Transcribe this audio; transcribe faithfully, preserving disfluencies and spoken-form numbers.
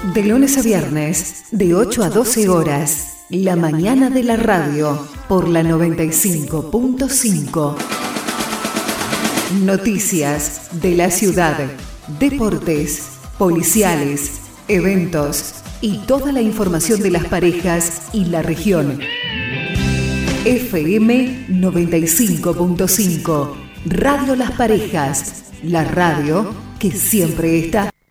De lunes a viernes, de ocho a doce horas, la mañana de la radio, por la noventa y cinco punto cinco. Noticias de la ciudad, deportes, policiales, eventos y toda la información de las parejas y la región. F M noventa y cinco punto cinco, Radio Las Parejas, la radio que siempre está.